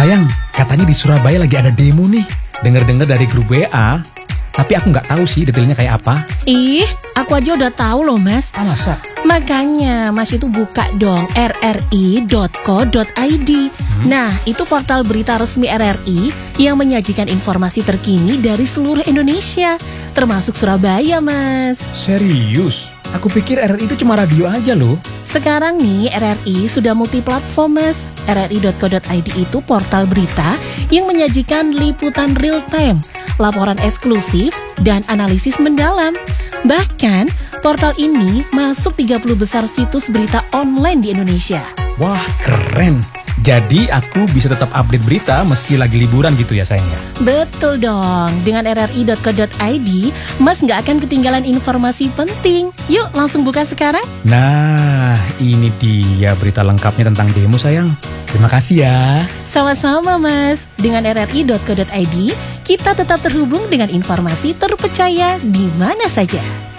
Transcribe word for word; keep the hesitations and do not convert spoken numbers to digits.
Sayang, katanya di Surabaya lagi ada demo nih. Dengar-dengar dari grup W A, tapi aku nggak tahu sih detailnya kayak apa. Ih, aku aja udah tahu loh Mas. Ah, masa? Makanya Mas itu buka dong r r i dot co dot i d. Hmm? Nah, itu portal berita resmi R R I yang menyajikan informasi terkini dari seluruh Indonesia, termasuk Surabaya, Mas. Serius? Aku pikir R R I itu cuma radio aja loh. Sekarang nih R R I sudah multiplatform, Mas. r r i dot co dot i d itu portal berita yang menyajikan liputan real time, laporan eksklusif, dan analisis mendalam. Bahkan, portal ini masuk tiga puluh besar situs berita online di Indonesia. Wah, keren. Jadi aku bisa tetap update berita meski lagi liburan gitu ya sayangnya? Betul dong. Dengan r r i dot co dot i d, Mas nggak akan ketinggalan informasi penting. Yuk, langsung buka sekarang. Nah, ini dia berita lengkapnya tentang demo sayang. Terima kasih ya. Sama-sama Mas. Dengan r r i dot co dot i d, kita tetap terhubung dengan informasi terpercaya di mana saja.